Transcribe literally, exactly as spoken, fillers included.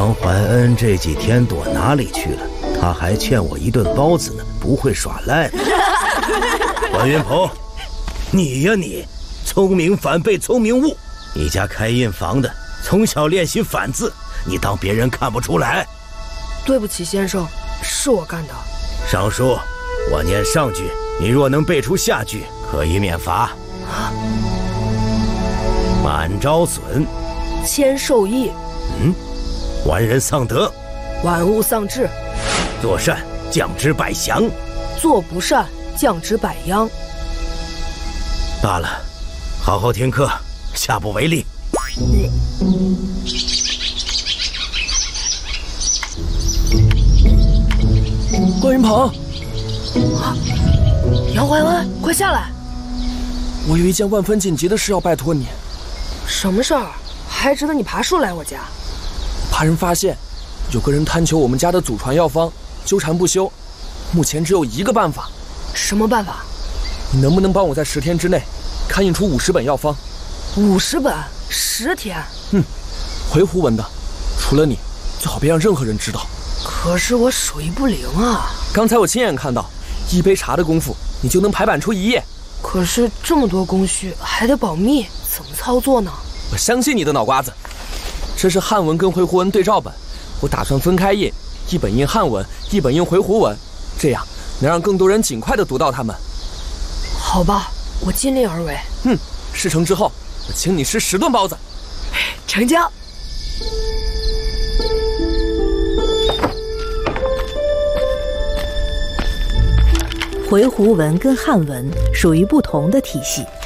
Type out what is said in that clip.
王怀恩这几天躲哪里去了？他还欠我一顿包子呢，不会耍赖的。关云鹏，你呀你，聪明反被聪明误。你家开印房的，从小练习反字，你当别人看不出来？ 对不起，先生，是我干的。 上书，我念上句，你若能背出下句，可以免罚。 啊！ 满招损， 谦受益。 嗯，玩人丧德， 玩物丧志。 做善降之百祥， 做不善降之百殃。 罢了，好好听课，下不为例。 关云鹏， 啊，杨怀恩，快下来！ 我有一件万分紧急的事要拜托你。 什么事儿？还值得你爬树来我家？ 怕人发现，有个人贪求我们家的祖传药方，纠缠不休。目前只有一个办法。 什么办法？ 你能不能帮我在十天之内，刊印出五十本药方？ 五十本，十天？ 嗯，回鹘文的，除了你，最好别让任何人知道。 可是我手艺不灵啊。 刚才我亲眼看到，一杯茶的功夫，你就能排版出一页。 可是这么多工序还得保密，怎么操作呢？ 我相信你的脑瓜子。这是汉文跟回鹘文对照本，我打算分开印，一本印汉文，一本印回鹘文，这样能让更多人尽快地读到它们。 好吧，我尽力而为。 嗯，事成之后，我请你吃十顿包子。 成交。 回鹘文跟汉文属于不同的体系。